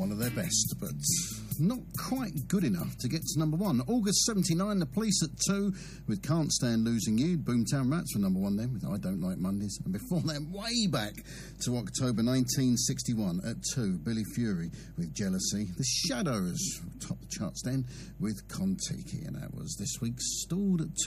one of their best, but not quite good enough to get to number one. August 79, The Police at 2 with Can't Stand Losing You. Boomtown Rats were number one then with I Don't Like Mondays. And before then, way back to October 1961 at 2, Billy Fury with Jealousy. The Shadows topped the charts then with Kon-Tiki, and that was this week's Stalled at